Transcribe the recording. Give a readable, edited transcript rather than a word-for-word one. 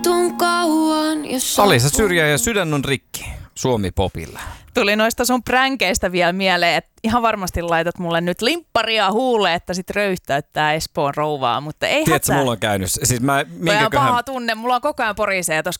istun kauan. Alisa Syrjä ja Sydän on rikki Suomi-popilla. Tuli noista sun pränkeistä vielä mieleen, että ihan varmasti laitat mulle nyt limpparia huuleen, että sit röyhtäyttää Espoon rouvaa, mutta ei Tiedätkö, hätää. mulla on käynyt. Siis Toi on paha tunne, mulla on koko ajan porisee tuossa